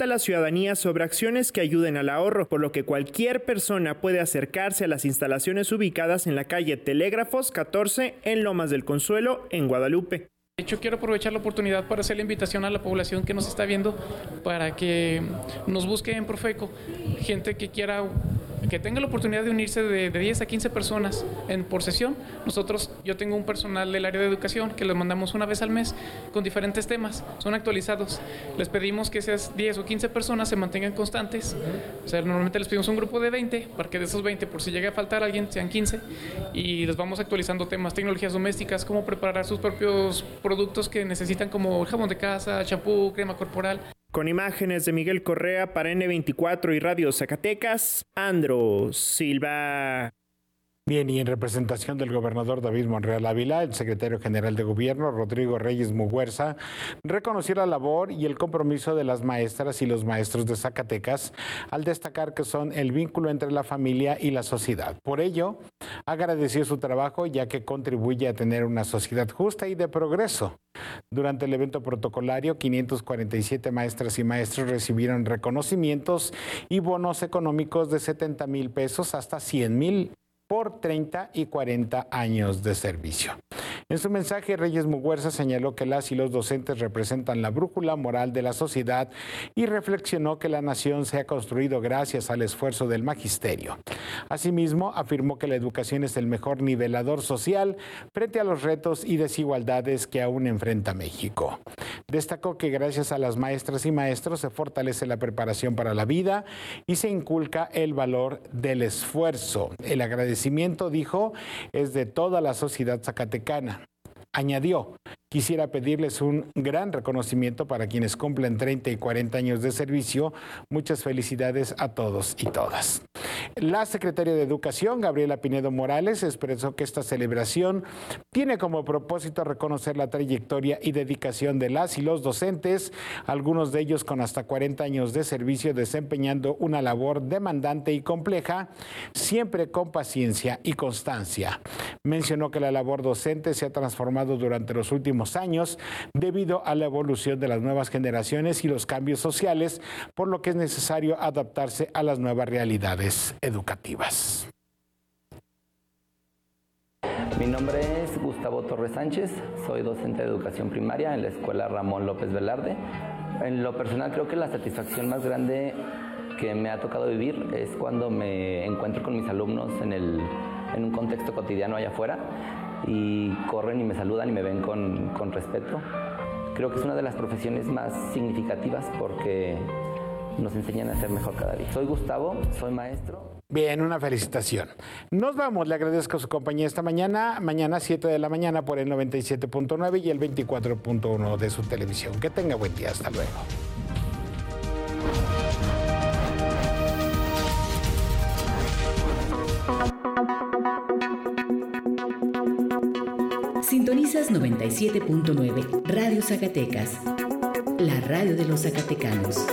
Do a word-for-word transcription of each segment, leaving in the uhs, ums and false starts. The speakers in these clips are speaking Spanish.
a la ciudadanía sobre acciones que ayuden al ahorro, por lo que cualquier persona puede acercarse a las instalaciones ubicadas en la calle Telégrafos catorce en Lomas del Consuelo, en Guadalupe. De hecho, quiero aprovechar la oportunidad para hacer la invitación a la población que nos está viendo para que nos busque en Profeco, gente que quiera, que tenga la oportunidad de unirse de, de diez a quince personas en, por sesión. Nosotros, yo tengo un personal del área de educación que les mandamos una vez al mes con diferentes temas, son actualizados. Les pedimos que esas diez o quince personas se mantengan constantes. O sea, normalmente les pedimos un grupo de veinte, para que de esos veinte, por si llega a faltar alguien, sean quince, y les vamos actualizando temas, tecnologías domésticas, cómo preparar sus propios productos que necesitan, como jabón de casa, champú, crema corporal. Con imágenes de Miguel Correa para ene veinticuatro y Radio Zacatecas, Andro Silva. Bien, y en representación del gobernador David Monreal Ávila, el secretario general de Gobierno, Rodrigo Reyes Muguerza, reconoció la labor y el compromiso de las maestras y los maestros de Zacatecas al destacar que son el vínculo entre la familia y la sociedad. Por ello, agradeció su trabajo ya que contribuye a tener una sociedad justa y de progreso. Durante el evento protocolario, quinientas cuarenta y siete maestras y maestros recibieron reconocimientos y bonos económicos de setenta mil pesos hasta cien mil por treinta y cuarenta años de servicio. En su mensaje, Reyes Muguerza señaló que las y los docentes representan la brújula moral de la sociedad y reflexionó que la nación se ha construido gracias al esfuerzo del magisterio. Asimismo, afirmó que la educación es el mejor nivelador social frente a los retos y desigualdades que aún enfrenta México. Destacó que gracias a las maestras y maestros se fortalece la preparación para la vida y se inculca el valor del esfuerzo. El agradecimiento, dijo, es de toda la sociedad zacatecana. Añadió, quisiera pedirles un gran reconocimiento para quienes cumplen treinta y cuarenta años de servicio. Muchas felicidades a todos y todas. La secretaria de Educación, Gabriela Pinedo Morales, expresó que esta celebración tiene como propósito reconocer la trayectoria y dedicación de las y los docentes, algunos de ellos con hasta cuarenta años de servicio desempeñando una labor demandante y compleja, siempre con paciencia y constancia. Mencionó que la labor docente se ha transformado durante los últimos años debido a la evolución de las nuevas generaciones y los cambios sociales, por lo que es necesario adaptarse a las nuevas realidades educativas. Mi nombre es Gustavo Torres Sánchez, soy docente de educación primaria en la Escuela Ramón López Velarde. En lo personal, creo que la satisfacción más grande que me ha tocado vivir es cuando me encuentro con mis alumnos en, el, en un contexto cotidiano allá afuera y corren y me saludan y me ven con, con respeto. Creo que es una de las profesiones más significativas porque nos enseñan a ser mejor cada día. Soy Gustavo, soy maestro. Bien, una felicitación. Nos vamos, le agradezco su compañía esta mañana, mañana siete de la mañana por el noventa y siete punto nueve y el veinticuatro punto uno de su televisión. Que tenga buen día, hasta luego. Sintonizas noventa y siete punto nueve, Radio Zacatecas, la radio de los zacatecanos.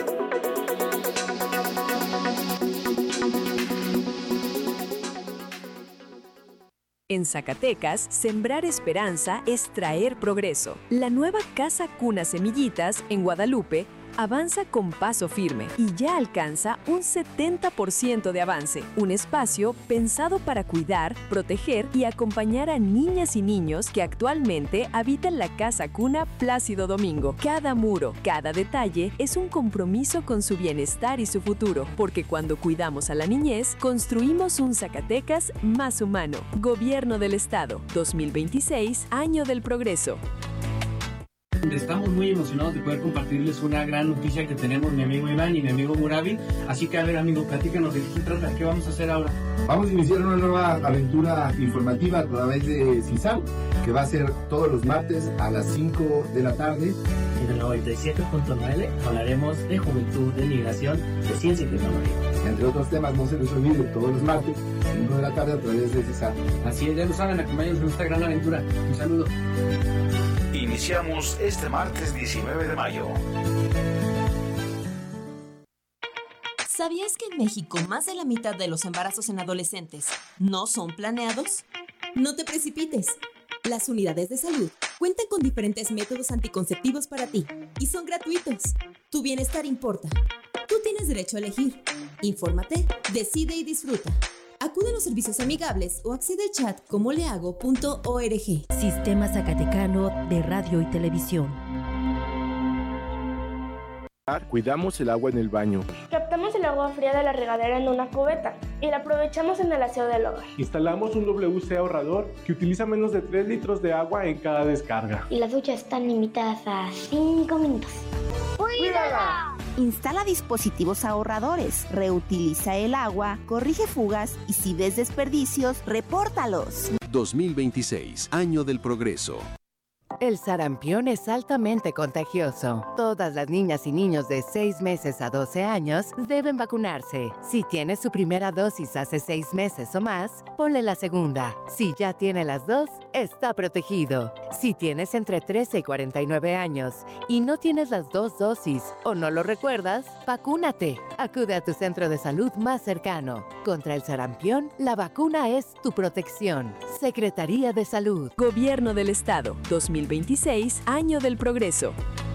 En Zacatecas, sembrar esperanza es traer progreso. La nueva Casa Cuna Semillitas, en Guadalupe, avanza con paso firme y ya alcanza un setenta por ciento de avance. Un espacio pensado para cuidar, proteger y acompañar a niñas y niños que actualmente habitan la Casa Cuna Plácido Domingo. Cada muro, cada detalle es un compromiso con su bienestar y su futuro, porque cuando cuidamos a la niñez, construimos un Zacatecas más humano. Gobierno del Estado, dos mil veintiséis, Año del Progreso. Estamos muy emocionados de poder compartirles una gran noticia que tenemos mi amigo Iván y mi amigo Murabi. Así que, a ver, amigo, platícanos de qué se trata, qué vamos a hacer ahora. Vamos a iniciar una nueva aventura informativa a través de CISAU, que va a ser todos los martes a las cinco de la tarde. En el noventa y siete punto nueve hablaremos de juventud, de migración, de ciencia y tecnología. Entre otros temas, no se les olvide, todos los martes, cinco de la tarde a través de CISAU. Así es, ya lo saben, acompáñenos en esta gran aventura. Un saludo. Iniciamos este martes diecinueve de mayo. ¿Sabías que en México más de la mitad de los embarazos en adolescentes no son planeados? No te precipites. Las unidades de salud cuentan con diferentes métodos anticonceptivos para ti y son gratuitos. Tu bienestar importa. Tú tienes derecho a elegir. Infórmate, decide y disfruta. Acude a los servicios amigables o accede al chat como le hago punto org. Sistema Zacatecano de Radio y Televisión. Cuidamos el agua en el baño. Captamos el agua fría de la regadera en una cubeta y la aprovechamos en el aseo del hogar. Instalamos un W C ahorrador que utiliza menos de tres litros de agua en cada descarga. Y las duchas están limitadas a cinco minutos. ¡Cuídala! Instala dispositivos ahorradores, reutiliza el agua, corrige fugas y si ves desperdicios, repórtalos. dos mil veintiséis, Año del Progreso. El sarampión es altamente contagioso. Todas las niñas y niños de seis meses a doce años deben vacunarse. Si tiene su primera dosis hace seis meses o más, ponle la segunda. Si ya tiene las dos, está protegido. Si tienes entre trece y cuarenta y nueve años y no tienes las dos dosis o no lo recuerdas, vacúnate. Acude a tu centro de salud más cercano. Contra el sarampión, la vacuna es tu protección. Secretaría de Salud. Gobierno del Estado, dos mil veintiséis, Año del Progreso.